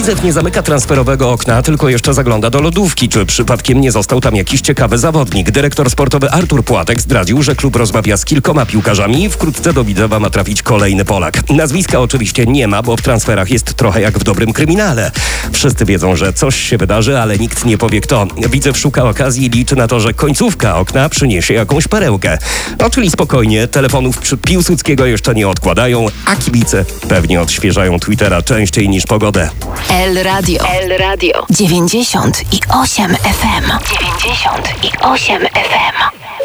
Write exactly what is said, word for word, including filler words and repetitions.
Widzew nie zamyka transferowego okna, tylko jeszcze zagląda do lodówki. Czy przypadkiem nie został tam jakiś ciekawy zawodnik? Dyrektor sportowy Artur Płatek zdradził, że klub rozmawia z kilkoma piłkarzami i wkrótce do Widzewa ma trafić kolejny Polak. Nazwiska oczywiście nie ma, bo w transferach jest trochę jak w dobrym kryminale. Wszyscy wiedzą, że coś się wydarzy, ale nikt nie powie kto. Widzew szuka okazji i liczy na to, że końcówka okna przyniesie jakąś perełkę. No, czyli spokojnie, telefonów przy Piłsudskiego jeszcze nie odkładają, a kibice pewnie odświeżają Twittera częściej niż pogodę. El Radio. El Radio. dziewięćdziesiąt i osiem F M. dziewięćdziesiąt i osiem F M.